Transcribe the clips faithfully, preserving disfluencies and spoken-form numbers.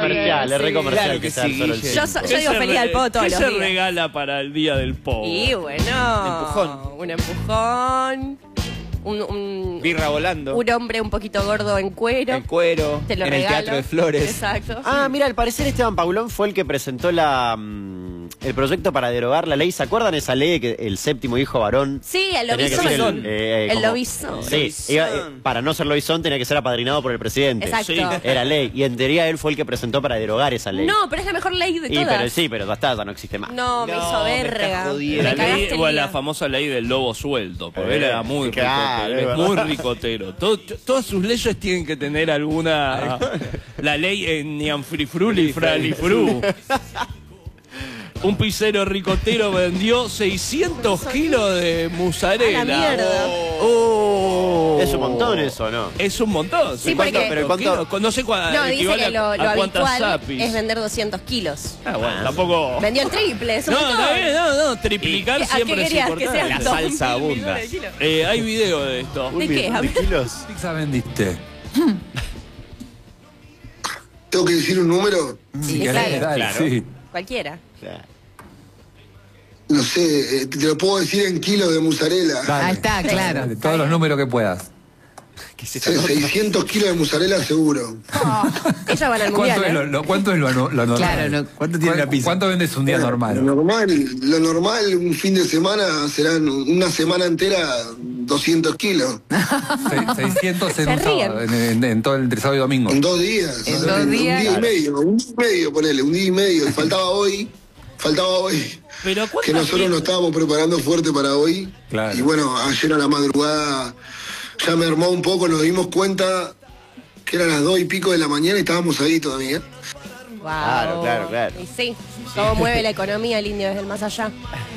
comercial, es re comercial. Claro que que sea sí, solo el Guille. Yo, so- yo digo feliz al povo todos ¿Qué los se días. regala para el Día del Povo? Y bueno, Empujón. un empujón, un, un, Birra volando. un hombre un poquito gordo en cuero. En cuero. Te lo en regalo. el Teatro de Flores. Exacto. Ah, mira, al parecer Esteban Paulón fue el que presentó la mm, el proyecto para derogar la ley. ¿Se acuerdan esa ley que el séptimo hijo varón? Sí, el tenía que lobizón. ser el, eh, El como- lobizón. Sí, iba, eh, para no ser lobizón tenía que ser apadrinado por el presidente. Exacto. Sí. Era ley. Y en teoría él fue el que presentó para derogar esa ley. No, pero es la mejor ley de y, todas. pero sí, pero basta, ya no existe más. No, me No, hizo me está verga. jodiendo. La Me cagaste ley, el bueno, día. la famosa ley del lobo suelto, porque Eh, él era muy claro, ricotero, es es muy verdad. ricotero. Todo- todas sus leyes tienen que tener alguna... La ley en Nianfrifruli Fralifru. Un pizzero ricotero vendió seiscientos kilos de mozzarella. A la mierda. Oh. Es un montón eso, ¿no? Es un montón. Sí, ¿Cuánto? porque- Pero ¿cuánto? kilos? No sé cuánto. No, dice que lo, lo a cuántas habitual zapis. es vender doscientos kilos. Ah, bueno, tampoco... Vendió el triple, es un No, montón. está bien, no, no, triplicar ¿A qué siempre es querías? Que importante. sean La dos salsa mil abunda. millones de kilos. Eh, hay video de esto. ¿De qué? A ver. kilos? pizza vendiste? ¿Tengo que decir un número? Si Sí, querés, claro. dale, Claro. sí. Cualquiera. No sé, eh, te lo puedo decir en kilos de mozzarella. Dale. Ahí está, claro. Dale, todos los números que puedas. ¿Qué es esa Se- nota? seiscientos kilos de mozzarella seguro. Ellos van al mundial. ¿Cuánto es ¿eh? lo, lo- cuánto es lo, ano- lo normal? Claro, no. ¿Cuánto tiene la pizza? ¿Cuánto vendes un día Lo normal? normal, lo normal, un fin de semana serán una semana entera doscientos kilos. Se- seiscientos en Se un sábado, ríen. en, en- en todo el entre sábado y domingo. En dos días. En ¿sabes? dos Un días. día y medio, un día y medio, ponele, un día y medio. Y faltaba hoy, faltaba hoy. Pero Que ¿cuántas nosotros pizzas? nos estábamos preparando fuerte para hoy. Claro. Y bueno, ayer a la madrugada ya me armó un poco, nos dimos cuenta que eran las dos y pico de la mañana y estábamos ahí todavía. Wow. Claro, claro, claro. Y sí, cómo mueve la economía el indio desde el más allá.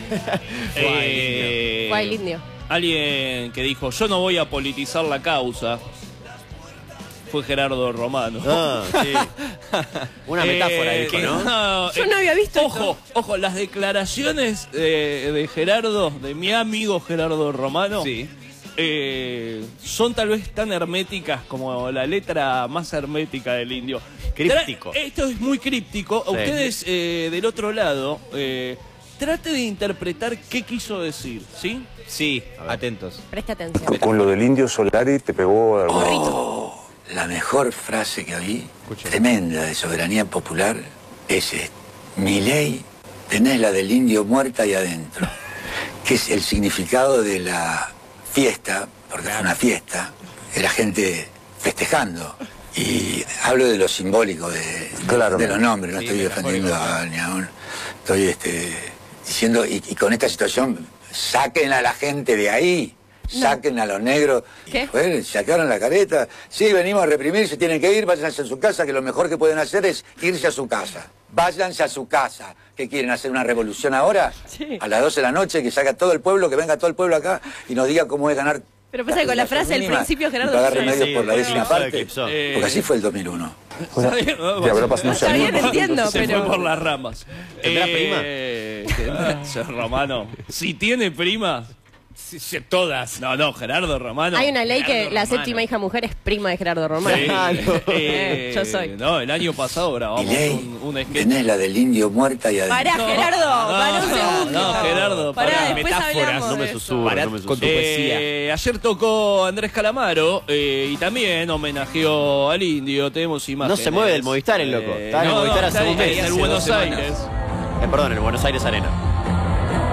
Eh, Fue el indio. Alguien que dijo, yo no voy a politizar la causa, fue Gerardo Romano. Ah, sí. Una metáfora, Eh, dijo, que ¿no? Yo no había visto Ojo, ojo, las declaraciones eh, de Gerardo, de mi amigo Gerardo Romano, Sí. eh, son tal vez tan herméticas como la letra más hermética del indio. Críptico. Tra- Esto es muy críptico. Sí. Ustedes eh, del otro lado, eh, trate de interpretar qué quiso decir, ¿sí? Sí, atentos. Presta atención. Con lo del indio Solari te pegó algo. Oh, la mejor frase que oí, tremenda de soberanía popular, es esta. Mi ley, tenés la del indio muerta ahí adentro, que es el significado de la fiesta, porque fue una fiesta, era gente festejando. Y hablo de lo simbólico, de, Claro. de los nombres, no Sí, estoy defendiendo metafórico. a, ni a un... Estoy este, diciendo, y, y con esta situación, saquen a la gente de ahí. Saquen a los negros. ¿Qué? Y, bueno, sacaron la careta. Sí, venimos a reprimir, se tienen que ir, váyanse a su casa, que lo mejor que pueden hacer es irse a su casa. Váyanse a su casa. ¿Qué quieren, hacer una revolución ahora? Sí. A las doce de la noche, que salga todo el pueblo, que venga todo el pueblo acá y nos diga cómo es ganar. Pero pasa que con la frase del mínima principio, y Gerardo, pagar sí, remedios sí, por la sí, décima eclipsó, parte. eclipsó. Eh, Porque así fue el dos mil uno. ¿Qué habrá pasado? No sé. Está bien, entiendo, Se pero... fue por las ramas. ¿Tendrá Eh, tendrá- Romano. Si tiene primas. Sí, sí, todas. No, no, Gerardo Romano. Hay una ley que Gerardo la Romano. séptima hija mujer es prima de Gerardo Romano. Sí, Claro. eh, Yo soy. No, el año pasado grabamos Y ley, un, un sketch. tenés la del indio muerta y adentro. Pará, Gerardo, pará un no, segundo. no, Gerardo, pará, pará. después Metáforas, hablamos No me de eso. susurro, Pará no me con tu susurro. poesía. Eh, ayer tocó Andrés Calamaro eh, y también homenajeó al indio. Tenemos imágenes. No se mueve del Movistar el loco. Está en el no, Movistar no, hace está un en- mes. en el hace Buenos dos semanas. Aires. Eh, perdón, el Buenos Aires Arena.